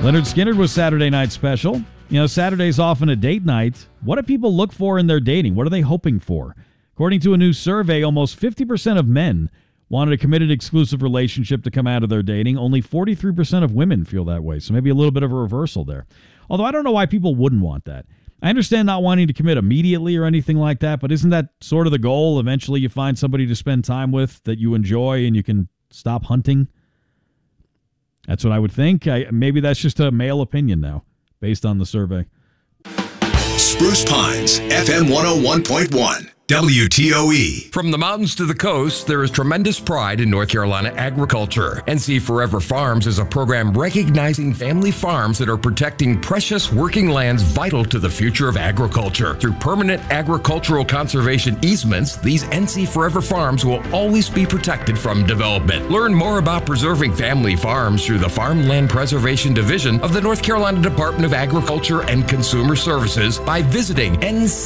Leonard Skinner was Saturday Night Special. You know, Saturday's often a date night. What do people look for in their dating? What are they hoping for? According to a new survey, almost 50% of men wanted a committed exclusive relationship to come out of their dating. Only 43% of women feel that way, so maybe a little bit of a reversal there. Although I don't know why people wouldn't want that. I understand not wanting to commit immediately or anything like that, but isn't that sort of the goal? Eventually you find somebody to spend time with that you enjoy and you can stop hunting. That's what I would think. Maybe that's just a male opinion now, based on the survey. Spruce Pines, FM 101.1. WTOE. From the mountains to the coast, there is tremendous pride in North Carolina agriculture. NC Forever Farms is a program recognizing family farms that are protecting precious working lands vital to the future of agriculture. Through permanent agricultural conservation easements, these NC Forever Farms will always be protected from development. Learn more about preserving family farms through the Farmland Preservation Division of the North Carolina Department of Agriculture and Consumer Services by visiting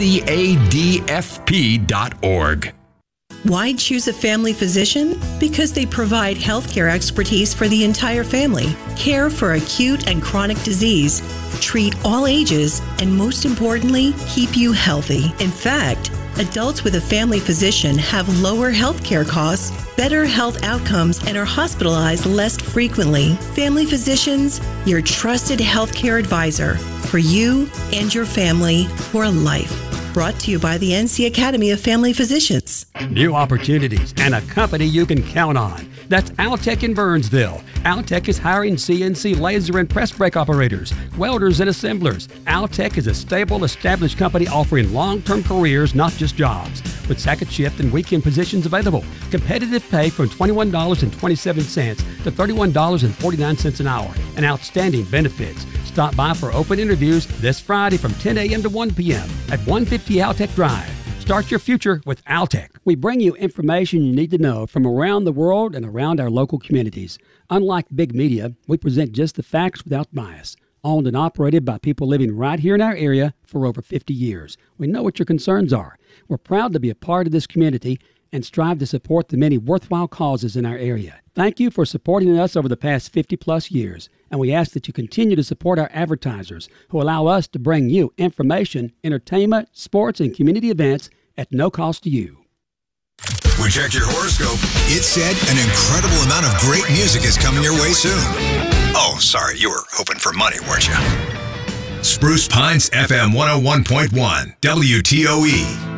ncadfp.org. Why choose a family physician? Because they provide healthcare expertise for the entire family, care for acute and chronic disease, treat all ages, and most importantly, keep you healthy. In fact, adults with a family physician have lower healthcare costs, better health outcomes, and are hospitalized less frequently. Family physicians, your trusted healthcare advisor for you and your family for life. Brought to you by the NC Academy of Family Physicians. New opportunities and a company you can count on. That's Altec in Burnsville. Altec is hiring CNC laser and press brake operators, welders, and assemblers. Altec is a stable, established company offering long-term careers, not just jobs. With second shift and weekend positions available. Competitive pay from $21.27 to $31.49 an hour. And outstanding benefits. Stop by for open interviews this Friday from 10 a.m. to 1 p.m. at 150 Altec Drive. Start your future with Altec. We bring you information you need to know from around the world and around our local communities. Unlike big media, we present just the facts without bias. Owned and operated by people living right here in our area for over 50 years. We know what your concerns are. We're proud to be a part of this community and strive to support the many worthwhile causes in our area. Thank you for supporting us over the past 50-plus years, and we ask that you continue to support our advertisers who allow us to bring you information, entertainment, sports, and community events at no cost to you. We checked your horoscope. It said an incredible amount of great music is coming your way soon. Oh, sorry, you were hoping for money, weren't you? Spruce Pines FM 101.1 WTOE.